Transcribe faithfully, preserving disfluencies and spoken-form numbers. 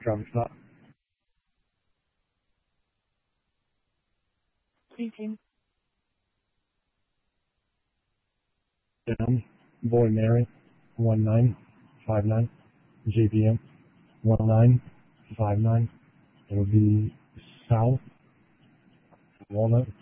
Traffic stop. Speaking. Down. Boy Mary. One nine five nine. J P M. One nine five nine. It'll be south. Walnut.